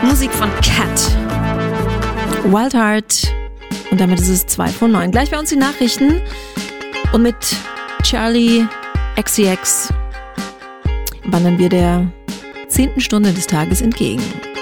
Musik von Cat. Wild Heart. Und damit ist es 2 von 9. Gleich bei uns die Nachrichten. Und mit Charlie XCX wandern wir der 10. Stunde des Tages entgegen.